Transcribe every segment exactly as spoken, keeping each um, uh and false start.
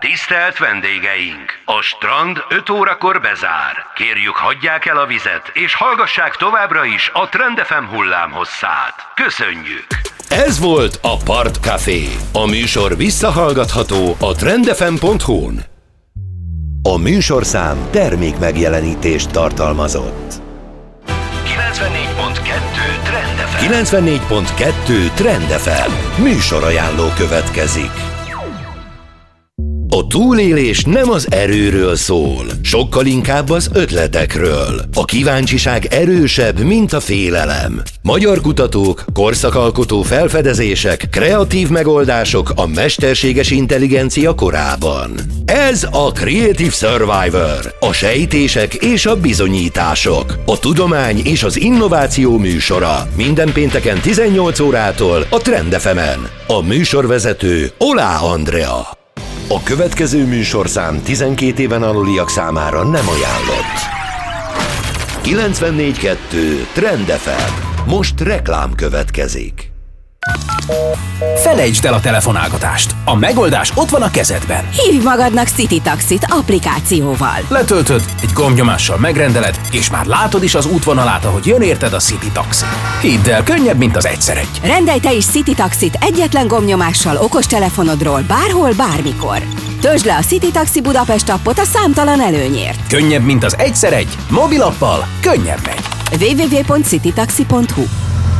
Tisztelt vendégeink! A strand öt órakor bezár. Kérjük, hagyják el a vizet, és hallgassák továbbra is a Trend ef em hullámhosszát. Köszönjük! Ez volt a Part Café. A műsor visszahallgatható a trend ef em pont hu-n. A műsorszám termék megjelenítést tartalmazott. kilencvennégy pont kettő Trend ef em. kilencvennégy pont kettő Trend ef em. Műsorajánló következik. A túlélés nem az erőről szól, sokkal inkább az ötletekről. A kíváncsiság erősebb, mint a félelem. Magyar kutatók, korszakalkotó felfedezések, kreatív megoldások a mesterséges intelligencia korában. Ez a Creative Survivor, a sejtések és a bizonyítások, a tudomány és az innováció műsora. Minden pénteken tizennyolc órától a Trend ef em-en. A műsorvezető Olá Andrea. A következő műsorszám tizenkét éven aluliak számára nem ajánlott. kilencvennégy pont kettő Trend ef em. Most reklám következik. Felejtsd el a telefonálgatást. A megoldás ott van a kezedben. Hívj magadnak City Taxit applikációval. Letöltöd, egy gombnyomással megrendeled, és már látod is az útvonalát, ahogy jön érted a City Taxi. Hidd el, könnyebb, mint az egyszer egy. Rendelj te is City Taxit egyetlen gombnyomással okostelefonodról bárhol, bármikor. Töltsd le a City Taxi Budapest appot a számtalan előnyért. Könnyebb, mint az egyszer egy. Mobilappal könnyebb megy. double-u double-u double-u pont citytaxi pont hu.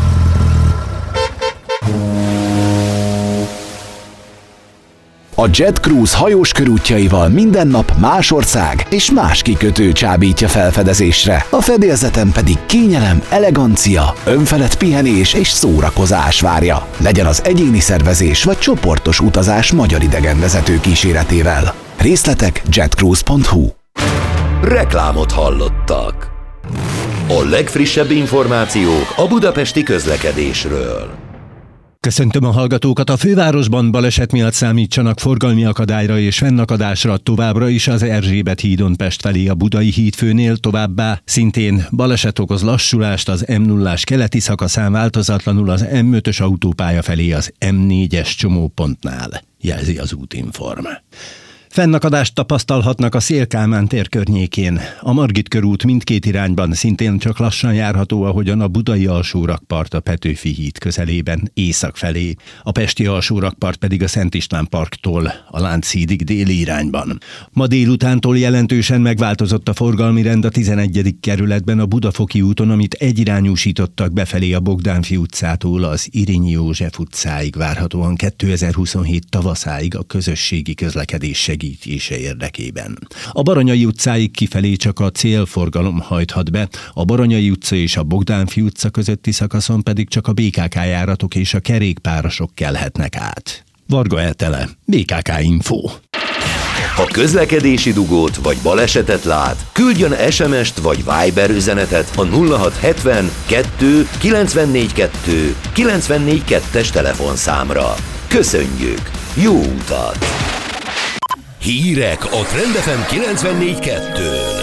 A Jet Cruise hajós körútjaival minden nap más ország és más kikötő csábítja felfedezésre. A fedélzeten pedig kényelem, elegancia, önfelett pihenés és szórakozás várja. Legyen az egyéni szervezés vagy csoportos utazás magyar idegenvezető kíséretével. Részletek jetcruise pont hu. Reklámot hallottak. A legfrissebb információk a budapesti közlekedésről. Köszöntöm a hallgatókat! A fővárosban baleset miatt számítsanak forgalmi akadályra és fennakadásra továbbra is az Erzsébet hídon Pest felé a Budai hídfőnél, továbbá szintén baleset okoz lassulást az em nullás keleti szakaszán, változatlanul az em ötös autópálya felé az em négyes csomópontnál, jelzi az Útinform. Fennakadást tapasztalhatnak a Széll-Kálmán tér környékén. A Margit körút mindkét irányban szintén csak lassan járható, ahogyan a budai alsórakpart a Petőfi híd közelében észak felé, a pesti alsórakpart pedig a Szent István parktól a Lánchídig déli irányban. Ma délutántól jelentősen megváltozott a forgalmi rend a tizenegyedik kerületben a Budafoki úton, amit egyirányúsítottak befelé a Bogdánfi utcától az Irényi József utcáig, várhatóan kétezer-huszonhét tavaszáig a közösségi közlekedés segítése érdekében. A Baranyai utcáig kifelé csak a célforgalom hajthat be, a Baranyai utca és a Bogdánfi utca közötti szakaszon pedig csak a bé ká ká járatok és a kerékpárosok kelhetnek át. Varga Etele, bé ká ká Info. Ha közlekedési dugót vagy balesetet lát, küldjön es em est vagy Viber üzenetet a nulla hat hetven kettő kilencvennégy kettő kilencvennégy kettes telefonszámra. Köszönjük! Jó utat! Hírek a Trend ef em kilencvennégy kettőn.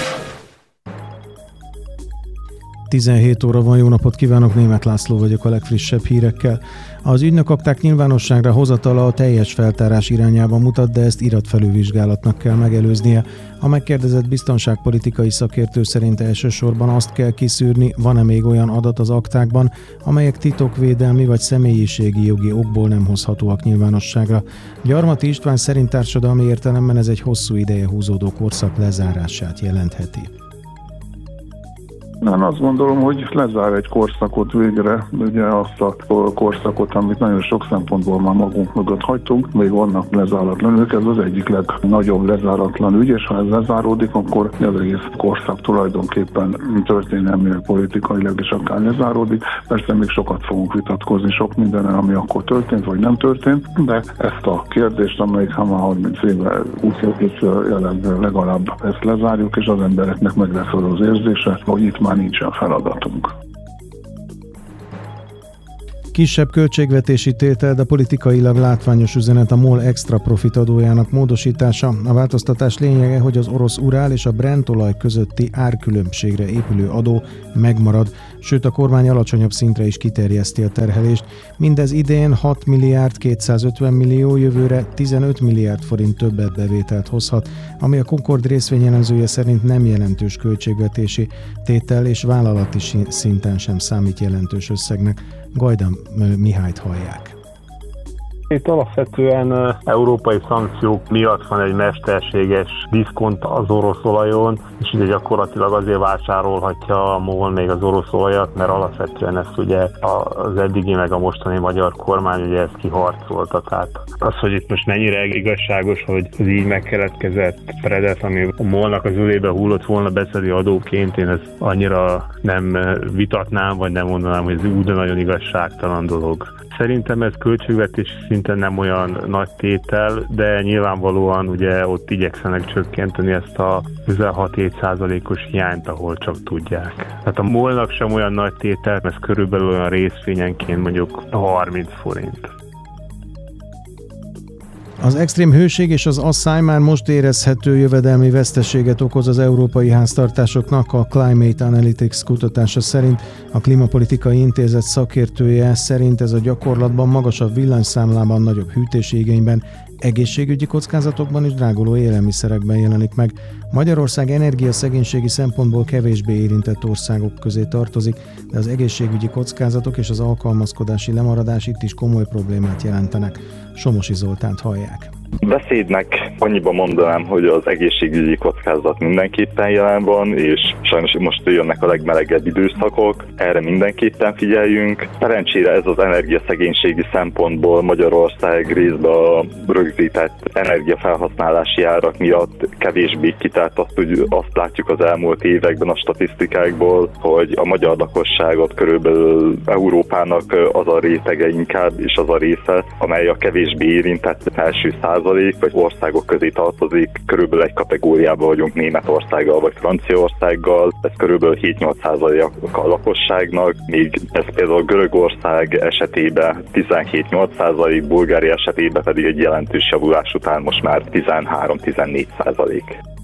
tizenhét óra van, jó napot kívánok, Németh László vagyok a legfrissebb hírekkel. Az ügynökakták nyilvánosságra hozatala a teljes feltárás irányába mutat, de ezt iratfelülvizsgálatnak kell megelőznie. A megkérdezett biztonságpolitikai szakértő szerint elsősorban azt kell kiszűrni, van-e még olyan adat az aktákban, amelyek titokvédelmi vagy személyiségi jogi okból nem hozhatóak nyilvánosságra. Gyarmati István szerint társadalmi értelemben ez egy hosszú ideje húzódó korszak lezárását jelentheti. Én azt gondolom, hogy lezár egy korszakot végre, ugye azt a korszakot, amit nagyon sok szempontból már magunk mögött hagytunk, még vannak lezáratlan ügyek, ez az egyik legnagyobb lezáratlan ügy, és ha ez lezáródik, akkor az egész korszak tulajdonképpen történelmileg, politikailag is akár lezáródik. Persze még sokat fogunk vitatkozni sok mindennel, ami akkor történt, vagy nem történt, de ezt a kérdést, amelyik ha már harminc éve úszják, jelenleg legalább ezt lezárjuk, és az embereknek meg lesz az érzése, hogy itt már nincsen feladatunk. Kisebb költségvetési tétel, de politikailag látványos üzenet a MOL extra profit adójának módosítása. A változtatás lényege, hogy az orosz urál és a Brent olaj közötti árkülönbségre épülő adó megmarad, sőt a kormány alacsonyabb szintre is kiterjeszti a terhelést. Mindez idén hat milliárd kétszázötven millió, jövőre tizenöt milliárd forint többet bevételt hozhat, ami a Concord részvényelemzője szerint nem jelentős költségvetési tétel és vállalati szinten sem számít jelentős összegnek. Gajda Mihályt hallják. Itt alapvetően európai szankciók miatt van egy mesterséges diszkont az orosz olajon, és ugye gyakorlatilag azért vásárolhatja a MOL még az orosz olajat, mert alapvetően ezt ugye az eddigi meg a mostani magyar kormány ugye ezt kiharcolta. Tehát az, hogy itt most mennyire igazságos, hogy az így megkeletkezett spreadet, ami a MOL-nak az ölébe hullott volna, beszedi adóként, én ezt annyira nem vitatnám, vagy nem mondanám, hogy ez úgy nagyon igazságtalan dolog. Szerintem ez költségvetési szinten nem olyan nagy tétel, de nyilvánvalóan ugye ott igyekszenek csökkenteni ezt a közel hat-hét százalékos hiányt, ahol csak tudják. Tehát a MOL-nak sem olyan nagy tétel, ez körülbelül olyan részvényenként mondjuk harminc forint. Az extrém hőség és az asszály már most érezhető jövedelmi veszteséget okoz az európai háztartásoknak. A Climate Analytics kutatása szerint a Klímapolitikai Intézet szakértője szerint ez a gyakorlatban magasabb villanyszámlában, nagyobb hűtési igényben, egészségügyi kockázatokban és dráguló élelmiszerekben jelenik meg. Magyarország energiaszegénységi szempontból kevésbé érintett országok közé tartozik, de az egészségügyi kockázatok és az alkalmazkodási lemaradás itt is komoly problémát jelentenek. Somosi Zoltánt hallják. Beszédnek annyiban mondanám, hogy az egészségügyi kockázat mindenképpen jelen van, és sajnos most jönnek a legmelegebb időszakok, erre mindenképpen figyeljünk. Szerencsére ez az energiaszegénységi szempontból Magyarország részben a rögzített energiafelhasználási árak miatt kevésbé kitett, azt, hogy azt látjuk az elmúlt években a statisztikákból, hogy a magyar lakosságot körülbelül Európának az a rétege inkább, és az a része, amely a kevésbé érintett első százalék, vagy országok közé tartozik, körülbelül egy kategóriában vagyunk Németországgal vagy Franciaországgal, ez körülbelül hét-nyolc százalék a lakosságnak, míg ez például Görögország esetében tizenhét-nyolc százalék, Bulgária esetében pedig egy jelentős javulás után most már tizenhárom-tizennégy százalék.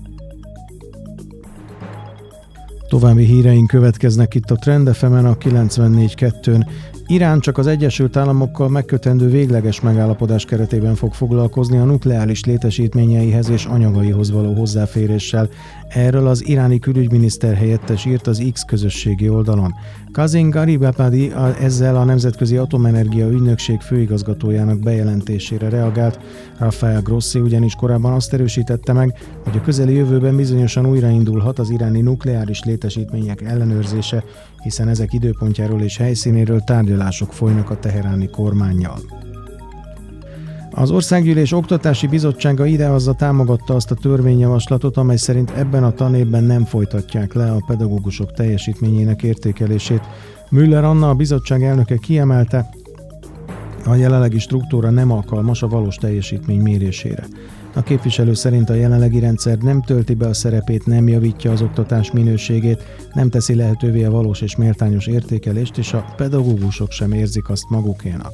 További híreink következnek itt a Trend ef emen a kilencvennégy kettőn. Irán csak az Egyesült Államokkal megkötendő végleges megállapodás keretében fog foglalkozni a nukleáris létesítményeihez és anyagaihoz való hozzáféréssel. Erről az iráni külügyminiszter helyettes írt az X közösségi oldalon. Kazim Garibabadi ezzel a Nemzetközi Atomenergia Ügynökség főigazgatójának bejelentésére reagált. Rafael Grossi ugyanis korábban azt erősítette meg, hogy a közeli jövőben bizonyosan újraindulhat az iráni nukleáris létesítmények ellenőrzése, hiszen ezek időpontjáról és helyszínéről tárgyalások folynak a teheráni kormánnyal. Az Országgyűlés Oktatási Bizottsága idehozza támogatta azt a törvényjavaslatot, amely szerint ebben a tanévben nem folytatják le a pedagógusok teljesítményének értékelését. Müller Anna, a bizottság elnöke kiemelte, a jelenlegi struktúra nem alkalmas a valós teljesítmény mérésére. A képviselő szerint a jelenlegi rendszer nem tölti be a szerepét, nem javítja az oktatás minőségét, nem teszi lehetővé a valós és méltányos értékelést, és a pedagógusok sem érzik azt magukénak.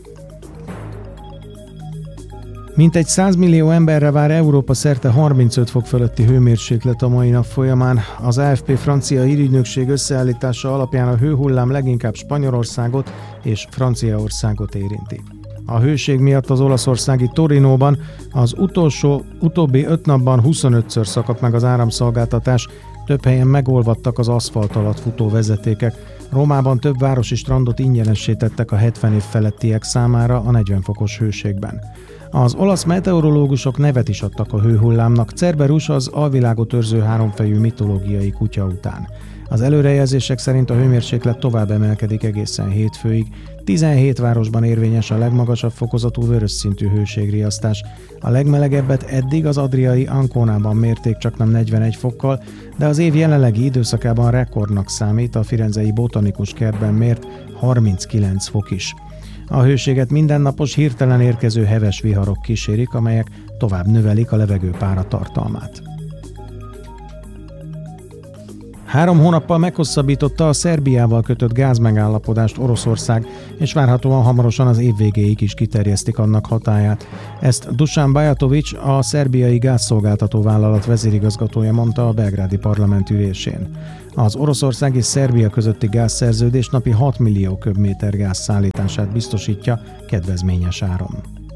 Mintegy száz millió emberre vár Európa szerte harmincöt fok fölötti hőmérséklet a mai nap folyamán. Az á ef pé francia hírügynökség összeállítása alapján a hőhullám leginkább Spanyolországot és Franciaországot érinti. A hőség miatt az olaszországi Torinóban az utolsó, utóbbi öt napban huszonötször szakadt meg az áramszolgáltatás, több helyen megolvadtak az aszfalt alatt futó vezetékek. Rómában több városi strandot ingyenessé tettek a hetven év felettiek számára a negyven fokos hőségben. Az olasz meteorológusok nevet is adtak a hőhullámnak, Cerberus az alvilágot őrző háromfejű mitológiai kutya után. Az előrejelzések szerint a hőmérséklet tovább emelkedik egészen hétfőig. tizenhét városban érvényes a legmagasabb fokozatú vörös szintű hőségriasztás. A legmelegebbet eddig az adriai Anconában mérték csaknem negyvenegy fokkal, de az év jelenlegi időszakában rekordnak számít a firenzei botanikus kertben mért harminckilenc fok is. A hőséget mindennapos hirtelen érkező heves viharok kísérik, amelyek tovább növelik a levegő páratartalmát. Három hónappal meghosszabbította a Szerbiával kötött gázmegállapodást Oroszország, és várhatóan hamarosan az év végéig is kiterjesztik annak hatályát. Ezt Dusan Bajatović, a szerbiai gázszolgáltató vállalat vezérigazgatója mondta a belgrádi parlament ülésén. Az Oroszország és Szerbia közötti gázszerződés napi hat millió köbméter gáz szállítását biztosítja kedvezményes áron.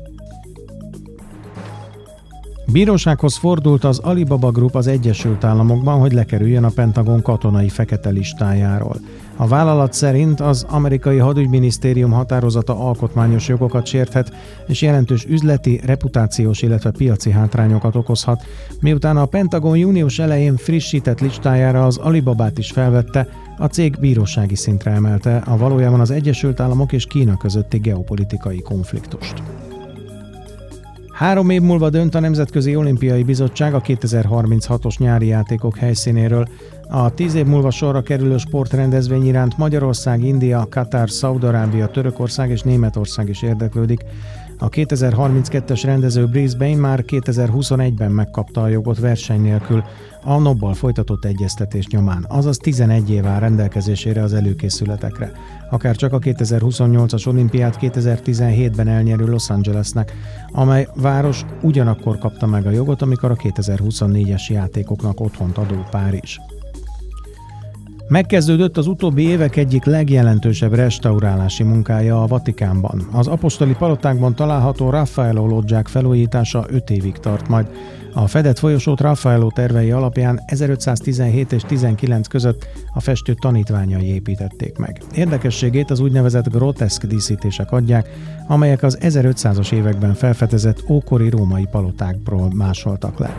Bírósághoz fordult az Alibaba Group az Egyesült Államokban, hogy lekerüljön a Pentagon katonai fekete listájáról. A vállalat szerint az amerikai hadügyminisztérium határozata alkotmányos jogokat sérthet, és jelentős üzleti, reputációs, illetve piaci hátrányokat okozhat, miután a Pentagon június elején frissített listájára az Alibabát is felvette, a cég bírósági szintre emelte a valójában az Egyesült Államok és Kína közötti geopolitikai konfliktust. Három év múlva dönt a Nemzetközi Olimpiai Bizottság a kétezer-harminchatos nyári játékok helyszínéről. A tíz év múlva sorra kerülő sportrendezvény iránt Magyarország, India, Katar, Szaúd-Arábia, Törökország és Németország is érdeklődik. A kétezer-harminckettes rendező Brisbane már kétezer-huszonegyben megkapta a jogot verseny nélkül a nobbal folytatott egyeztetés nyomán, azaz tizenegy év áll rendelkezésére az előkészületekre. Akár csak a kétezer-huszonnyolcas olimpiát kétezer-tizenhétben elnyerő Los Angelesnek, amely város ugyanakkor kapta meg a jogot, amikor a kétezer-huszonnégyes játékoknak otthont adó Párizs. Megkezdődött az utóbbi évek egyik legjelentősebb restaurálási munkája a Vatikánban. Az apostoli palotákban található Raffaello loggiák felújítása öt évig tart majd. A fedett folyosót Raffaello tervei alapján ezerötszáztizenhét és tizenkilenc között a festő tanítványai építették meg. Érdekességét az úgynevezett groteszk díszítések adják, amelyek az ezerötszázas években felfedezett ókori római palotákról másoltak le.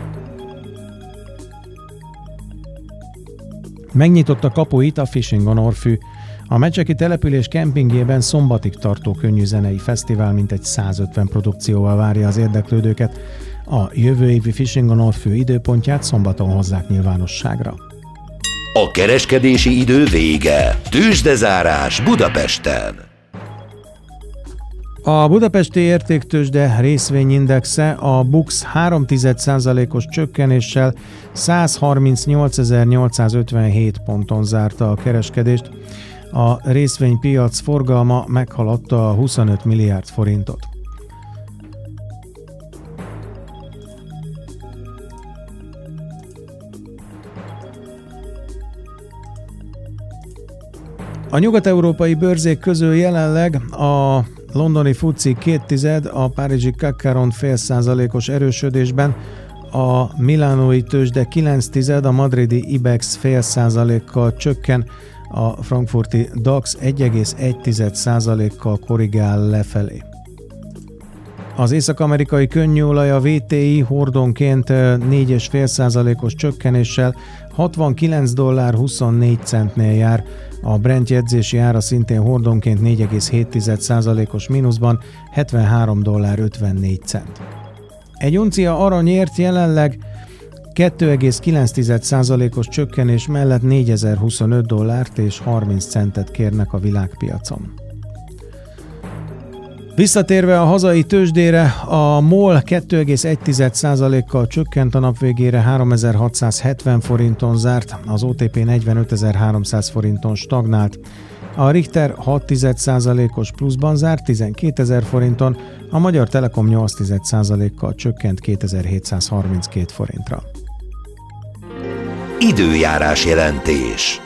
Megnyitotta kapuit a Fishing on Orfű. A mecseki település kempingjében szombatig tartó könnyűzenei fesztivál mintegy százötven produkcióval várja az érdeklődőket. A jövő évi Fishing on Orfű időpontját szombaton hozzák nyilvánosságra. A kereskedési idő vége. Tőzsdezárás Budapesten. A budapesti értéktőzsde részvényindexe a BUX három egész egy százalékos csökkenéssel százharmincnyolcezer-nyolcszázötvenhét ponton zárta a kereskedést. A részvénypiac forgalma meghaladta a huszonöt milliárd forintot. A nyugat-európai bőrzék közül jelenleg a londoni fuci két tized, a párizsi cé á cé Caron fél százalékos erősödésben, a milánói tőzsde kilenc tized, a madridi Ibex fél százalékkal csökken, a frankfurti DAX egy egész egy tized százalékkal korrigál lefelé. Az észak-amerikai könnyűolaj a vé té i hordonként négy egész öt százalékos csökkenéssel hatvankilenc dollár huszonnégy centnél jár, a Brent jegyzési ára szintén hordonként négy egész hét tized százalékos mínuszban hetvenhárom dollár ötvennégy cent. Egy uncia aranyért jelenleg két egész kilenc tized százalékos csökkenés mellett négyezer-huszonöt dollárt és harminc centet kérnek a világpiacon. Visszatérve a hazai tőzsdére, a MOL két egész egy tized százalékkal csökkent a nap végére, háromezer-hatszázhetven forinton zárt, az o té pé negyvenötezer-háromszáz forinton stagnált, a Richter hat tized százalékos pluszban zárt tizenkétezer forinton, a Magyar Telekom nyolc tized százalékkal csökkent kétezer-hétszázharminckét forintra. Időjárás jelentés.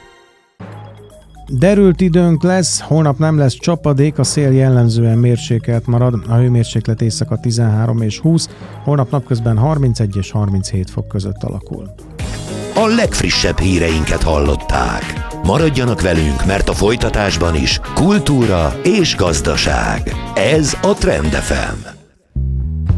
Derült időnk lesz, holnap nem lesz csapadék, a szél jellemzően mérsékelt marad, a hőmérséklet éjszaka tizenhárom és húsz, holnap napközben harmincegy és harminchét fok között alakul. A legfrissebb híreinket hallották. Maradjanak velünk, mert a folytatásban is kultúra és gazdaság. Ez a Trend ef em.